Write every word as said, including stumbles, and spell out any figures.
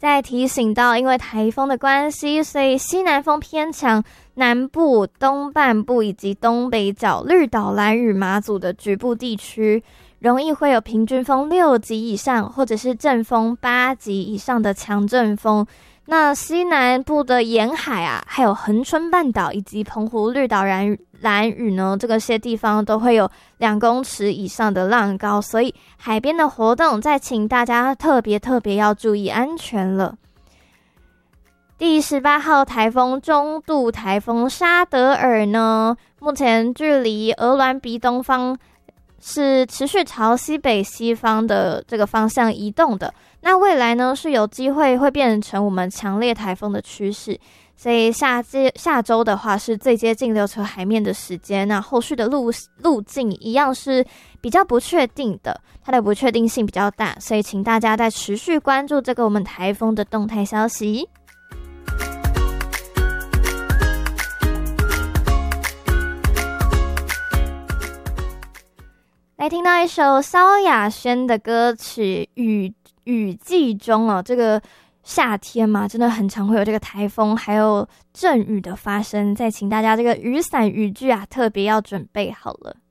再提醒到，因为台风的关系，所以西南风偏强，南部、东半部以及东北角、绿岛、兰屿、马祖的局部地区，容易会有平均风六级以上，或者是阵风八级以上的强阵风。那西南部的沿海啊，还有恒春半岛以及澎湖、绿岛、兰屿兰屿呢，这个些地方都会有两公尺以上的浪高，所以海边的活动再请大家特别特别要注意安全了。第十八号台风中度台风沙德尔呢，目前距离鹅銮鼻东方是持续朝西北西方的这个方向移动的，那未来呢是有机会会变成我们强烈台风的趋势，所以下季下周的话是最接近琉球海面的时间，那后续的路路径一样是比较不确定的，它的不确定性比较大，所以请大家再持续关注这个我们台风的动态消息。来听到一首萧亚轩的歌曲《雨雨季中》哦，这个夏天嘛，真的很常会有这个台风还有阵雨的发生，再请大家这个雨伞雨具啊，特别要准备好了。